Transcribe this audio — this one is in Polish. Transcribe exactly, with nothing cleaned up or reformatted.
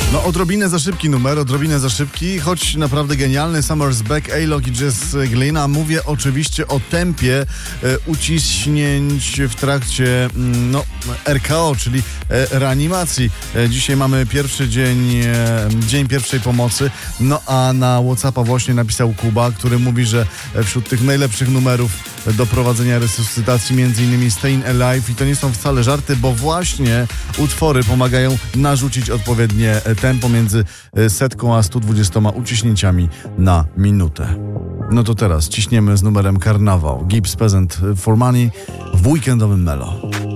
No odrobinę za szybki numer, odrobinę za szybki, choć naprawdę genialny. Summer's Back, A-Log i Jess Glynn, a mówię oczywiście o tempie e, uciśnięć w trakcie mm, no, R K O, czyli e, reanimacji. E, dzisiaj mamy pierwszy dzień, e, dzień pierwszej pomocy, no a na WhatsAppa właśnie napisał Kuba, który mówi, że wśród tych najlepszych numerów do prowadzenia resuscytacji między innymi Staying Alive i to nie są wcale żarty, bo właśnie utwory pomagają narzucić odpowiednie tempo między setką a stu dwudziestoma uciśnięciami na minutę. No to teraz ciśniemy z numerem Karnawał. Gibbs Peasant for Money w weekendowym Melo.